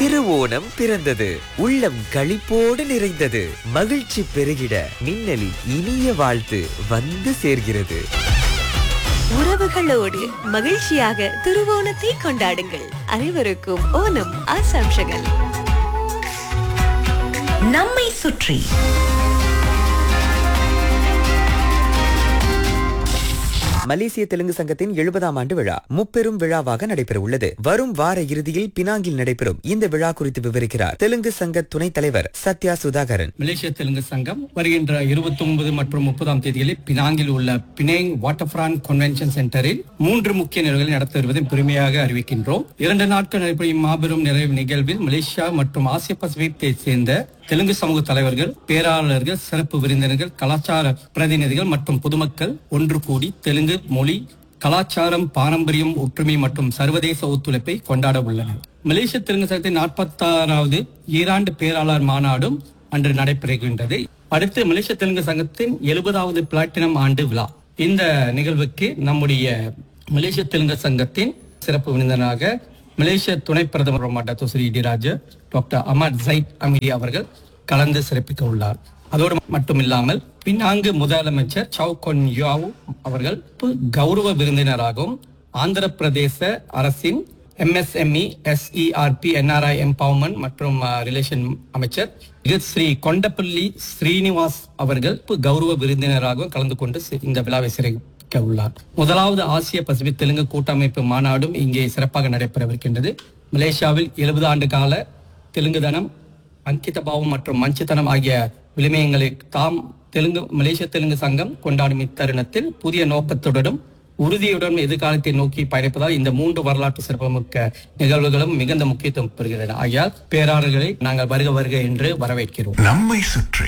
திருவோணம் பிறந்தது. உள்ளம் களிப்போடு நிறைந்தது. மகிழ்ச்சி பெருகிட மின்னலின் இனிய வாழ்த்து வந்து சேர்கிறது. உறவுகளோடு மகிழ்ச்சியாக திருவோணத்தை கொண்டாடுங்கள். அனைவருக்கும் ஓணம் ஆசாம்ஷங்கள். நம்மை சுற்றி மலேசிய தெலுங்கு சங்கத்தின் 70ஆம் ஆண்டு விழா முப்பெரும் விழாவாக நடைபெற உள்ளது. வரும் வார இறுதியில் பினாங்கில் நடைபெறும் இந்த விழா குறித்து விவரிக்கிறார் தெலுங்கு சங்க துணைத் தலைவர் சத்யா சுதாகரன். மலேசிய தெலுங்கு சங்கம் வருகின்ற 29 மற்றும் 30ஆம் தேதிகளில் பினாங்கில் உள்ள பினேங் வாட்டர்ஃப்ரண்ட் கன்வென்ஷன் சென்டரில் 3 முக்கிய நிகழ்வுகளை நடத்த வருவதை பெருமையாக அறிவிக்கின்றோம். 2 நாட்கள் நடைபெறும் மாபெரும் நிறைவு நிகழ்வில் மலேசியா மற்றும் ஆசிய பசிபிக்கை சேர்ந்த தெலுங்கு சமூக தலைவர்கள், பேராளர்கள், சிறப்பு விருந்தினர்கள், கலாச்சார பிரதிநிதிகள் மற்றும் பொதுமக்கள் ஒன்று கூடி தெலுங்கு மொழி, கலாச்சாரம், பாரம்பரியம், ஒற்றுமை மற்றும் சர்வதேச ஒத்துழைப்பை கொண்டாட உள்ளனர். மலேசிய தெலுங்கு சங்கத்தின் 46வது ஈராண்டு பேராளர் மாநாடும் அன்று நடைபெறுகின்றது. அடுத்து மலேசிய தெலுங்கு சங்கத்தின் 70வது பிளாட்டினம் ஆண்டு விழா. இந்த நிகழ்வுக்கு நம்முடைய மலேசிய தெலுங்கு சங்கத்தின் சிறப்பு விருந்தினராக மலேசிய துணை பிரதமர் டாக்டர் ஸ்ரீ டி ராஜா, டாக்டர் அமர் ஜைத் அமீரி அவர்கள் கலந்து சிறப்பிக்க உள்ளார். அதோடு மட்டுமில்லாமல் பினாங்கு முதலமைச்சர் சவ் கொன் யாவ் அவர்கள் கௌரவ விருந்தினராகவும் ஆந்திர பிரதேச அரசின் MSME, SERP, NRI எம்பவர்மெண்ட் மற்றும் ரிலேஷன் அமைச்சர் ஸ்ரீ கொண்டப்பள்ளி ஸ்ரீனிவாஸ் அவர்கள் கௌரவ விருந்தினராகவும் கலந்து கொண்டு இந்த விழாவை சிறப்பிக்க உள்ளார். முதலாவது ஆசிய பசிபிக் தெலுங்கு கூட்டமைப்பு மாநாடும் இங்கே சிறப்பாக நடைபெறவிருக்கின்றது. மலேசியாவில் 70 ஆண்டு கால தெலுங்கு தனம், அங்கித பாவம் மற்றும் மஞ்சுத்தனம் ஆகிய விளிமயங்களை மலேசிய தெலுங்கு சங்கம் கொண்டாடும் இத்தருணத்தில் புதிய நோக்கத்துடனும் உறுதியுடன் எதிர்காலத்தை நோக்கி பயணிப்பதால் இந்த 3 வரலாற்று சிறப்புமிக்க நிகழ்வுகளும் மிகுந்த முக்கியத்துவம் பெறுகின்றன. ஆகையால் பேராளர்களை நாங்கள் வருக என்று வரவேற்கிறோம். நம்மை சுற்றி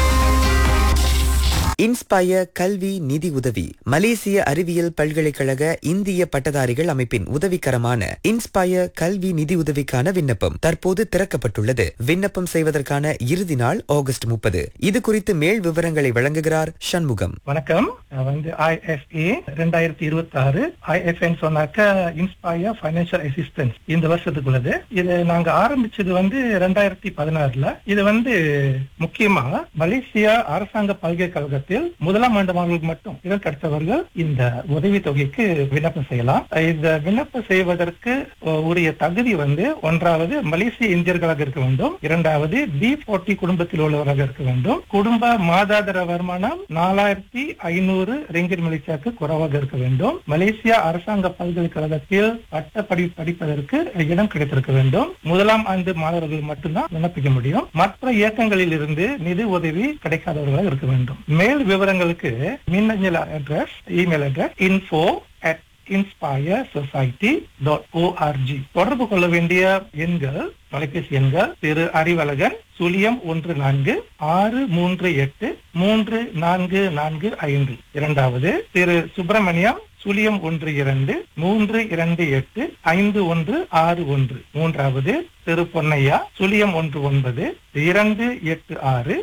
இன்ஸ்பயர் கல்வி நிதி உதவி. மலேசிய அறிவியல் பல்கலைக்கழக இந்திய பட்டதாரிகள் அமைப்பின் உதவிக்கரமான இன்ஸ்பயர் கல்வி நிதி உதவிக்கான விண்ணப்பம் தற்போது திறக்கப்பட்டுள்ளது. விண்ணப்பம் செய்வதற்கான இறுதி நாள் ஆகஸ்ட் 30. இது குறித்து மேல் விவரங்களை வழங்குகிறார் சண்முகம். வணக்கம். IFA 2026 IFN சொன்னாக்க இன்ஸ்பயர் ஃபைனான்சியல் அசிஸ்டன்ஸ் இந்த வருஷத்துக்குள்ளது. இது நாங்க ஆரம்பிச்சது 2016. இது முக்கியமா மலேசியா அரசாங்க பல்கலைக்கழகத்தில் முதலாம் ஆண்டு மாணவர்களுக்கு மட்டும் இதற்கடுத்தவர்கள் இந்த உதவி தொகைக்கு விண்ணப்பம் செய்யலாம். இந்த விண்ணப்பம் செய்வதற்கு உரிய தகுதி ஒன்றாவது மலேசிய இந்தியர்களாக இருக்க வேண்டும், இரண்டாவது B40 குடும்பத்தில் உள்ளவராக இருக்க வேண்டும், குடும்ப மாதாந்திர வருமானம் 4500 ரிங்கிட் மலேசியாவுக்கு குறைவாக இருக்க வேண்டும், மலேசியா அரசாங்க பல்கலைக்கழகத்தில் பட்டப்படிப்பு படிப்பதற்கு இடம் கிடைத்திருக்க வேண்டும். முதலாம் ஆண்டு மாணவர்கள் மட்டும்தான் விண்ணப்பிக்க முடியும். மற்ற இயக்கங்களில் இருந்து நிதி உதவி கிடைக்காதவர்களாக இருக்க வேண்டும். மேல் விவரங்களுக்கு மின்னஞ்சல் அட்ரஸ், இமெயில் அட்ரஸ் info@inspiresociety.org. தொடர்பு கொள்ள வேண்டிய எண்கள், தொலைபேசி எண்கள்: திரு அறிவழகன் 014 638 3445, இரண்டாவது திரு சுப்பிரமணியம் 012 328 5161, மூன்றாவது திரு பொன்னையா 019 286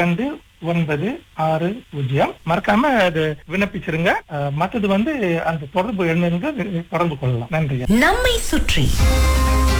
2960. மறக்காம அது விண்ணப்பிச்சிருங்க. மற்றது அந்த தொடர்பு எண்ணுங்க, தொடர்பு கொள்ளலாம். நன்றி. நம்மை சுற்றி